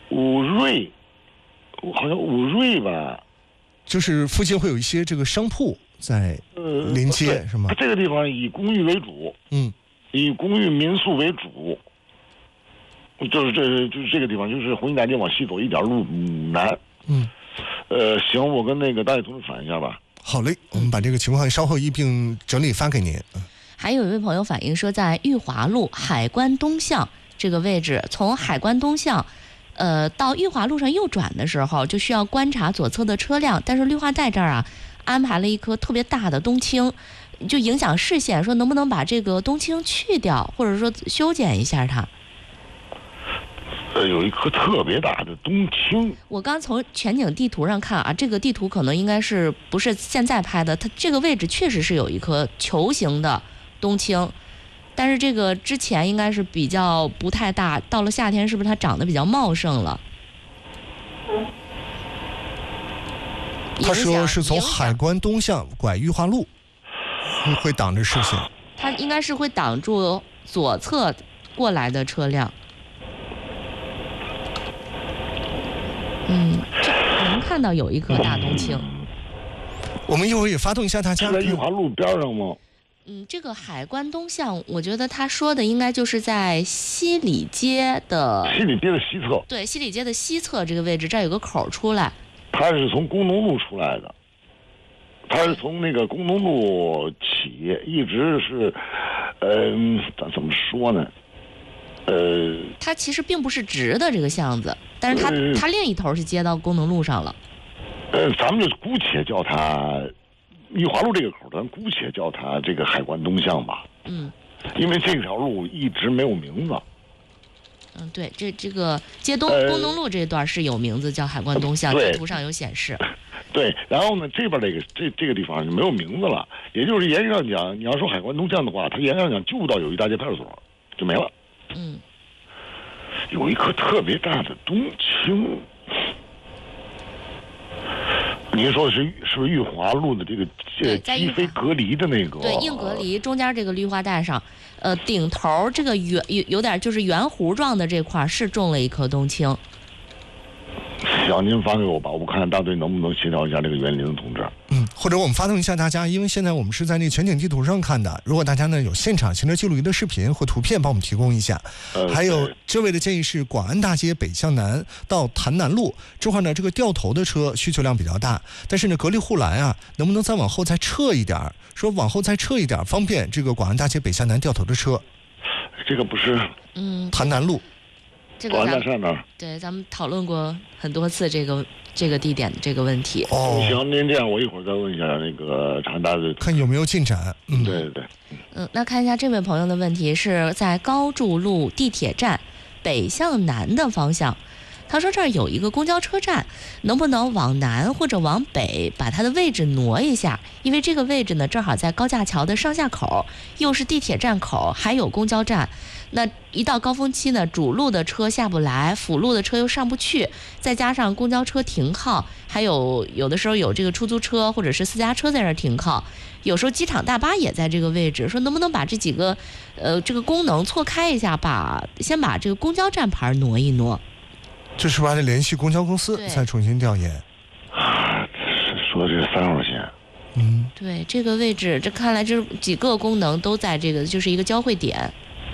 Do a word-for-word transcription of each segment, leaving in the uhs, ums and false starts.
武瑞，好像武瑞吧， 就是附近会有一些这个商铺在临街， 呃、 是吗？ 这个地方以公寓为主， 嗯， 以公寓民宿为主，就是这就是这个地方，就是红旗大街往西走一点路南。 嗯， 呃，行，我跟那个大爷同志反映一下吧。 好嘞，我们把这个情况稍后一并整理发给您。 还有一位朋友反映说，在裕华路海关东巷这个位置，从海关东巷，呃，到裕华路上右转的时候，就需要观察左侧的车辆，但是绿化带这儿啊，安排了一棵特别大的冬青，就影响视线，说能不能把这个冬青去掉，或者说修剪一下它。 呃，有一棵特别大的冬青。 我刚从全景地图上看啊，这个地图可能应该是不是现在拍的，它这个位置确实是有一棵球形的冬青，但是这个之前应该是比较不太大，到了夏天是不是它长得比较茂盛了？ 他说是从海关东巷拐裕华路，会挡着视线。 它应该是会挡住左侧过来的车辆。嗯，我们看到有一棵大冬青。 我们一会儿也发动一下大家。 在裕华路边上吗？ 嗯，这个海关东巷，我觉得他说的应该就是在西里街的西里街的西侧。 对，西里街的西侧这个位置，这儿有个口出来。 他是从工农路出来的，他是从那个工农路起，一直是，呃，咱怎么说呢？呃， 它其实并不是直的这个巷子，但是它、呃、它另一头是接到工农路上了。 呃，咱们就姑且叫它裕华路这个口，咱姑且叫它这个海关东巷吧。 嗯， 因为这条路一直没有名字。 嗯，对，这这个接东工农路这段是有名字，叫海关东巷， 地图上有显示。 对，然后呢，这边这个这这个地方就没有名字了，也就是严格上讲，你要说海关东巷的话，它严格上讲就到友谊大街派出所就没了。 嗯， 有一棵特别大的冬青。您说是是不是裕华路的这个呃鸡飞隔离的那个？ 对，硬隔离中间这个绿化带上，呃，顶头这个圆有有点就是圆弧状的这块是种了一棵冬青。 行，您发给我吧，我看看大队能不能协调一下这个园林的同志。 嗯，或者我们发动一下大家，因为现在我们是在那个全景地图上看的。如果大家呢有现场行车记录仪的视频或图片，帮我们提供一下。 呃、 还有这位的建议是广安大街北向南到潭南路这块呢，这个掉头的车需求量比较大，但是呢格力护栏啊，能不能再往后再撤一点？说往后再撤一点，方便这个广安大街北向南掉头的车。 这个不是嗯潭南路。 这个咱上哪？ 对，咱们讨论过很多次这个这个地点这个问题。 哦， 行，您这样，我一会儿再问一下那个长安大队， 看有没有进展。 嗯，对对对。 嗯，那看一下这位朋友的问题是在高筑路地铁站北向南的方向。他说这儿有一个公交车站，能不能往南或者往北把它的位置挪一下？因为这个位置呢正好在高架桥的上下口，又是地铁站口，还有公交站。那一到高峰期呢，主路的车下不来，辅路的车又上不去，再加上公交车停靠，还有有的时候有这个出租车或者是私家车在这儿停靠，有时候机场大巴也在这个位置。说能不能把这几个呃这个功能错开一下，把先把这个公交站牌挪一挪。 这是不是还得联系公交公司再重新调研？ 啊，说的是三号线。 嗯， 对，这个位置，这看来这几个功能都在这个，就是一个交汇点。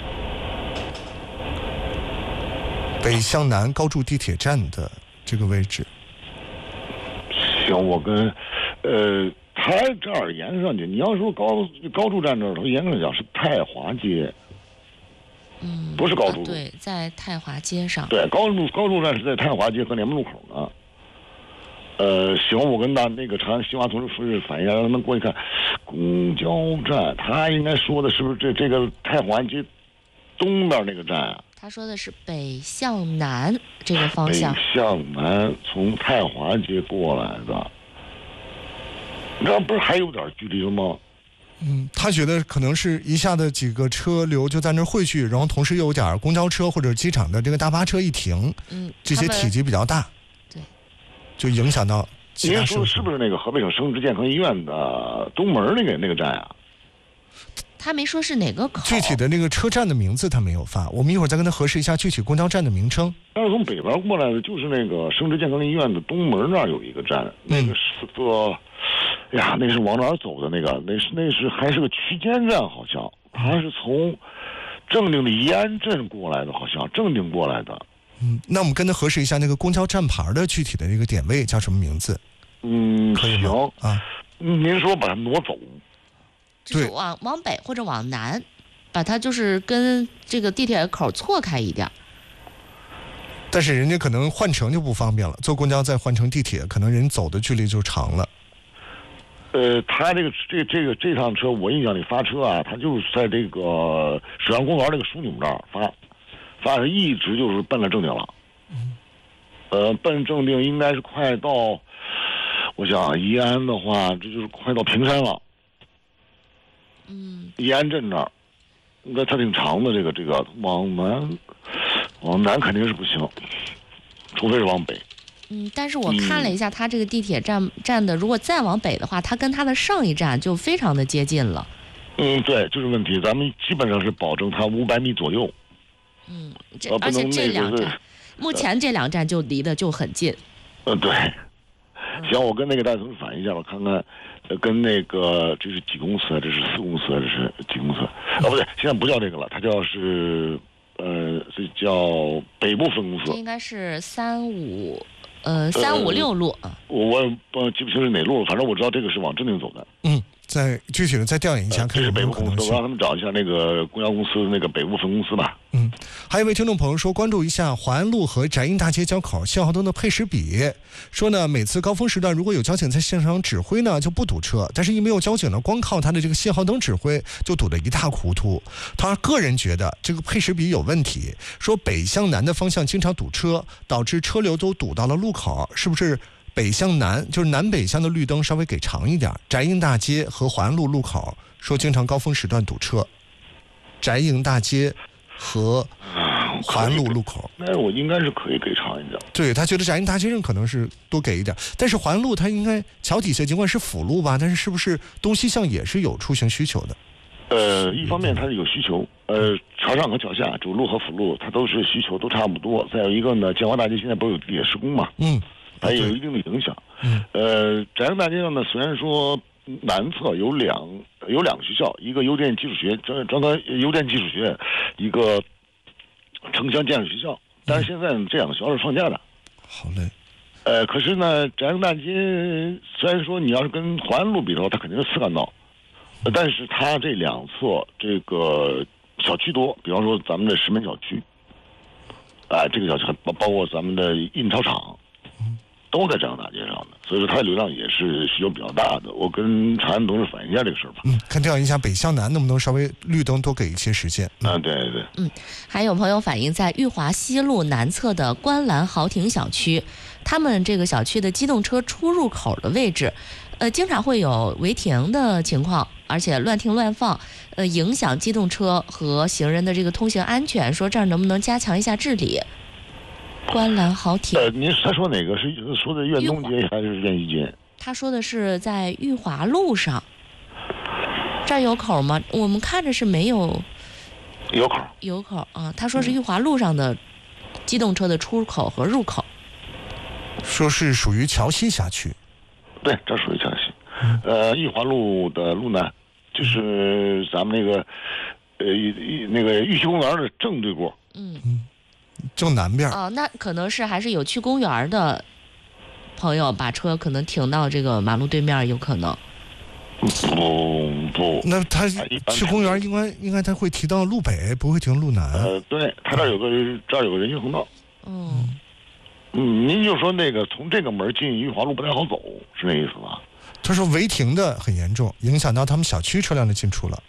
北向南高筑地铁站的这个位置。 行，我跟，呃，他这儿沿上去，你要说高高筑站这儿，他沿上讲是太华街。 嗯， 不是高筑路、 啊，对，在太华街上。 对，高筑高筑站是在太华街和联盟路口呢。呃，行，我跟大那个长安新华同志复反映一下，让他们过去看公交站。他应该说的是不是这这个太华街东边那个站啊？ 他说的是北向南这个方向。 北向南，从太华街过来的，那不是还有点距离了吗？ 嗯，他觉得可能是一下的几个车流就在那儿汇聚，然后同时又有点公交车或者机场的这个大巴车一停， 嗯， 这些体积比较大， 对， 就影响到其他您说是不是那个河北省生殖健康医院的东门那个那个站啊？ 他没说是哪个口， 具体的那个车站的名字他没有发，我们一会儿再跟他核实一下具体公交站的名称。 要是从北边过来的，就是那个生殖健康医院的东门那儿有一个站，嗯、那个是个，哎呀，那是往哪儿走的那个？那是那是还是个区间站，好像他是从正定的宜安镇过来的，好像正定过来的。 嗯，那我们跟他核实一下那个公交站牌的具体的那个点位叫什么名字？ 嗯， 可以吗？ 行啊， 您说把它挪走， 就是往往北或者往南，把它就是跟这个地铁口错开一点。 但是人家可能换乘就不方便了，坐公交再换乘地铁，可能人走的距离就长了。 呃，他这个这这个这趟车，我印象里发车啊，他就是在这个水上公园这个枢纽这儿发，发是一直就是奔了正定了。嗯。呃，奔正定应该是快到，我想宜安的话，这就是快到平山了。 嗯。 宜安镇这儿，应该它挺长的，这个这个往南，往南肯定是不行，除非是往北。 嗯，但是我看了一下，它这个地铁站站的，如果再往北的话，它跟它的上一站就非常的接近了。 嗯，对，就是问题，咱们基本上是保证它五百米左右。 嗯，这而且这两站，目前这两站就离得就很近。 嗯，对。行，我跟那个大同事反映一下吧，看看，呃，跟那个这是几公司啊？这是四公司啊？这是几公司？哦，不对，现在不叫这个了，它叫是，呃，这叫北部分公司。 这应该是三五。呃，三五六路啊， 我我不记不清是哪路，反正我知道这个是往正定走的。 嗯，再具体的再调研一下，看这是北部可能公司，我让他们找一下那个公交公司那个北部分公司吧。 嗯，还有一位听众朋友说，关注一下华安路和翟应大街交口信号灯的配时比，说呢，每次高峰时段如果有交警在现场指挥呢，就不堵车，但是因为没有交警呢，光靠他的这个信号灯指挥，就堵得一塌糊涂。他个人觉得这个配时比有问题，说北向南的方向经常堵车，导致车流都堵到了路口，是不是？北向南就是南北向的绿灯稍微给长一点，翟应大街和华安路路口说经常高峰时段堵车，翟应大街和华安路路口， 那我应该是可以给长一点。 对，他觉得翟应大街上可能是多给一点，但是华安路它应该桥底下尽管是辅路吧，但是是不是东西向也是有出行需求的？ 呃，一方面它是有需求，呃，桥上和桥下主路和辅路它都是需求都差不多。再有一个呢，建华大街现在不是有地铁施工嘛？嗯。它也有一定的影响。嗯，呃，翟应大街上呢，虽然说南侧有两有两个学校，一个邮电技术学专专科邮电技术学院，一个城乡建设学校，但是现在这两个学校是放假的。 好嘞。 呃，可是呢，翟应大街虽然说你要是跟华安路比的话，它肯定是次干道，但是它这两侧这个小区多，比方说咱们的石门小区，啊、呃，这个小区包包括咱们的印钞厂。都在这样大街上的，所以说它的流量也是需求比较大的。我跟长安同志反映一下这个事儿吧。 嗯，看调研一下北向南能不能稍微绿灯多给一些时间。 嗯，啊，对对。 嗯，还有朋友反映在裕华西路南侧的观澜豪庭小区，他们这个小区的机动车出入口的位置，呃，经常会有违停的情况，而且乱停乱放，呃，影响机动车和行人的这个通行安全。说这儿能不能加强一下治理？观澜豪庭。 呃，您他说哪个是说的苑东街还是苑西街？ 他说的是在裕华路上，这儿有口吗？我们看着是没有。 有口。 有口啊，他说是裕华路上的机动车的出口和入口。 说是属于桥西辖区。 对，这属于桥西。嗯、呃，裕华路的路南，就是咱们那个呃那个玉溪公园的正对过。 嗯。 正南边哦，那可能是还是有去公园的朋友把车可能停到这个马路对面，有可能。 不不， 那他去公园应该应该他会停到路北，不会停路南。 呃，对，他这儿有个这儿有个人行横道。 嗯嗯，您就说那个从这个门进裕华路不太好走，是那意思吧？ 他说违停的很严重，影响到他们小区车辆的进出了。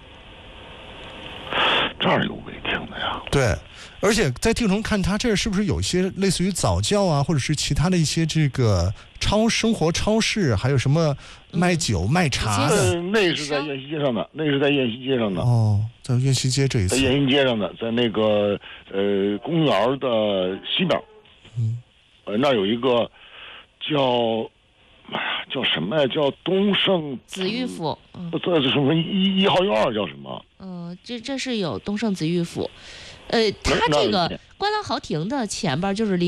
这儿有违停的呀？ 对。而且在地图看，它这是不是有一些类似于早教啊，或者是其他的一些这个超生活超市，还有什么卖酒、嗯、卖茶的？ 呃，那是在雁西街上的，那是在雁西街上的。 哦，在雁西街这一次。 在雁西街上的，在那个呃公园的西边。嗯。呃，那有一个叫，哎呀， 叫什么呀？叫东胜紫玉府，嗯， 这是什么一一号院叫什么？ 嗯、呃，这这是有东胜紫玉府，呃，它这个观澜豪庭的前边就是临